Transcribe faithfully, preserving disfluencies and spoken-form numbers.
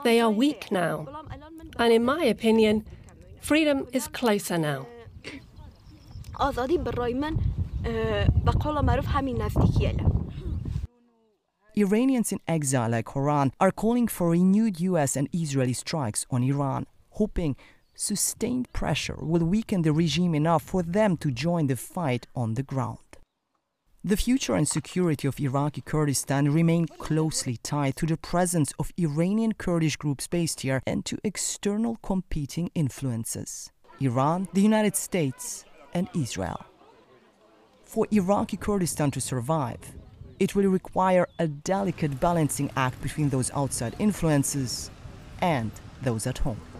They are weak now. And in my opinion, freedom is closer now. آزادی برای من به قول معروف همین نزدیکیه. Iranians in exile like Horan are calling for renewed U S and Israeli strikes on Iran, hoping sustained pressure will weaken the regime enough for them to join the fight on the ground. The future and security of Iraqi Kurdistan remain closely tied to the presence of Iranian Kurdish groups based here and to external competing influences: Iran, the United States, and Israel. For Iraqi Kurdistan to survive, it will require a delicate balancing act between those outside influences and those at home.